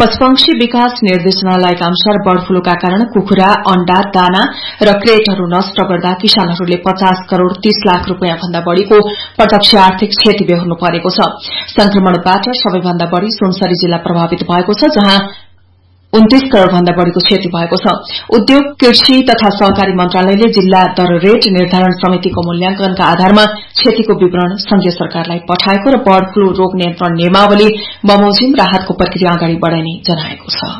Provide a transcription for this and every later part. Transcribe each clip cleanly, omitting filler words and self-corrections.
पशुपक्षी विकास निर्देशनालयका अनुसार बर्ड फ्लूका कारण कुखुरा, अण्डा, दाना र क्रेटहरू नष्ट गर्दा किसानहरूले 50 करोड़ 30 लाख रूपियाँ भन्दा बढ़ीको प्रत्यक्ष आर्थिक क्षति बेहोर्नु परेको छ। संक्रमणबाट सबैभन्दा बढ़ी सुनसरी जिल्ला प्रभावित भएको छ, जहाँ 29 करोड़ भन्दा बढ़ीको क्षति भएको छ। उद्योग, कृषि तथा सहकारी मन्त्रालयले जिल्ला दर रेट निर्धारण समितिको मूल्याङ्कनका आधारमा क्षतिको विवरण संघीय सरकारलाई पठाएको र बर्ड फ्लू रोग नियन्त्रण नियमावली बमोजिम राहतको प्रक्रिया अगाडि बढ़ाइने जनाएको छ।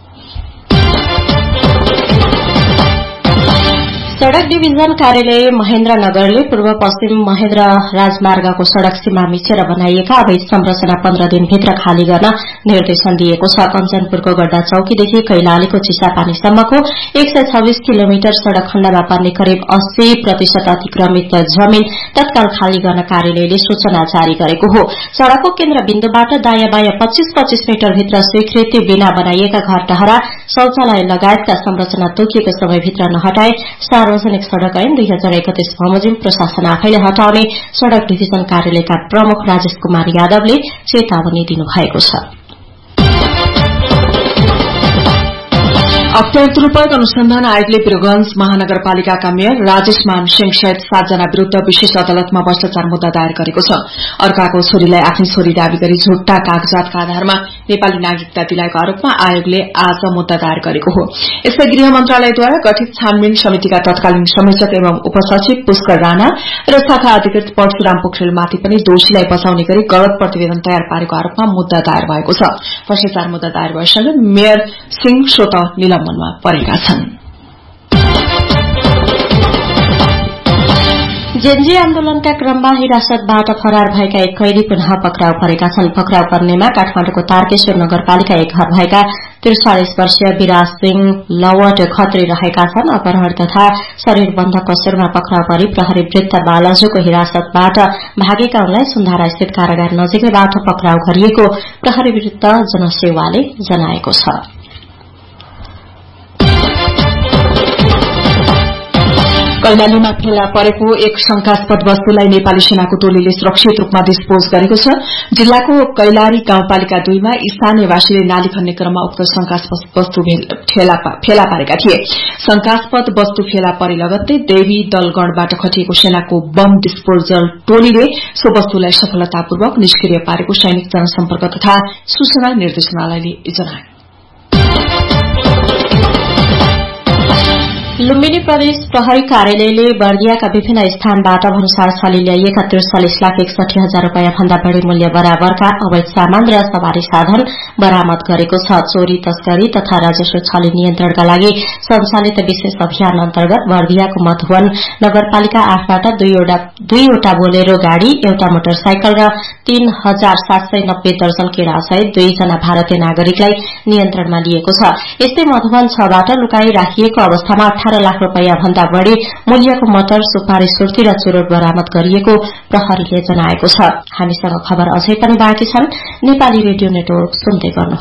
सड़क डिभिजन कार्यालय महेन्द्रनगरले पूर्व पश्चिम महेन्द्र राजमार्गको सड़क सीमा मिचेर बनाइएका अवैध संरचना 15 दिनभित्र खाली गर्न निर्देशन दिएको छ। कञ्चनपुरको गड्डा चौकीदेखि कैलालीको चिसापानीसम्मको 126 किलोमिटर सड़क खण्डमा पर्ने करिब 80% अतिक्रमित जमीन तत्काल खाली गर्न कार्यालयले सूचना जारी गरेको हो। सड़कको केन्द्रबिन्दुबाट दायाँ बायाँ 25-25 मिटर भित्र स्वीकृति बिना बनाइएका घर टहरा, शौचालय लगायतका संरचना तोकिएको समयभित्र नहटाए सार्वजनिक सड़क ऐन 2031 बमोजिम प्रशासन आफैले हटाउने सड़क डिभिजन कार्यालयका प्रमुख राजेश कुमार यादवले चेतावनी दिनुभएको छ। अख्तियार दुरूपयोग अनुसन्धान आयोगले वीरगंज महानगरपालिकाका मेयर राजेश मान सिंह सहित 7 जना विरूद्ध विशेष अदालतमा भ्रष्टाचार मुद्दा दायर गरेको छ। अर्काको छोरीलाई आफ्नै छोरी दावी गरी झुट्टा कागजातका आधारमा नेपाली नागरिकता दिलाएको आरोपमा आयोगले आज मुद्दा दायर गरेको हो। यसै गृह मन्त्रालयद्वारा गठित छानबिन समितिका तत्कालीन संयोजक एवं उपसचिव पुष्कर राणा र शाखा अधिकृत परशुराम पोखरेलमाथि पनि दोषीलाई बचाउने गरी गलत प्रतिवेदन तयार पारेको आरोपमा मुद्दा दायर भएको छ। भ्रष्टाचार मुद्दा दायर भएसँगै मेयर सिंह स्वत निलम्बनमा परेका छन्। जेनजी आन्दोलनका क्रममा हिरासतबाट फरार भएका एक कैदी पुनः पक्राउ परेका छन्। पक्राउ पर्नेमा काठमाडौँको तारकेश्वर नगरपालिका एक घर भएका 43 वर्षीय विराज सिंह लवट खत्री रहेका छन्। अपहरण तथा शरीर बन्ध कसुरमा पक्राउ परी प्रहरी वृत्त बालाजुको हिरासतबाट भागेका उनलाई सुन्धारा स्थित कारागार नजिकैबाट पक्राउ गरिएको प्रहरी वृत्त जनसेवाले जनाएको छ। कैलालीमा फेला परेको एक शंकास्पद वस्तुलाई नेपाली सेनाको टोलीले सुरक्षित रूपमा डिस्पोज गरेको छ। जिल्लाको कैलाली गाउँपालिका 2 मा स्थानीयवासीले नाली खन्ने क्रममा उक्त शंकास्पद वस्तु फेला पारेका थिए। शंकास्पद वस्तु फेला परे लगत्तै देवी दलगणबाट खटिएको सेनाको बम डिस्पोजल टोलीले सो वस्तुलाई सफलतापूर्वक निष्क्रिय पारेको सैनिक जनसम्पर्क तथा सूचना निर्देशनालयले जनायो। लुम्बिनी प्रदेश प्रहरी कार्यालयले बर्दियाका विभिन्न स्थानबाट भन्सार छली ल्याइएका 43,61,000 रूपियाँ भन्दा बढ़ी मूल्य बराबरका अवैध सामान र सवारी साधन बरामद गरेको छ। चोरी, तस्करी तथा राजस्व छली नियन्त्रणका लागि सञ्चालित विशेष अभियान अन्तर्गत बर्दियाको मधुवन नगरपालिका 8बाट दुईवटा बोलेरो गाड़ी, एउटा मोटरसाइकल र 3,790 दर्जन केरासहित 2 जना भारतीय नागरिकलाई नियन्त्रणमा लिएको छ। यस्तै मधुवन 6बाट लुकाई राखिएको अवस्थामा 18 लाख रूपियाँ भन्दा बढ़ी मूल्यको मटर, सुपारी, सुर्ती र चुरोट बरामद गरिएको प्रहरीले जनाएको छ। हामीसँग खबर अझै पनि बाँकी छन्। नेपाली रेडियो नेटवर्क सुन्दै गर्नु।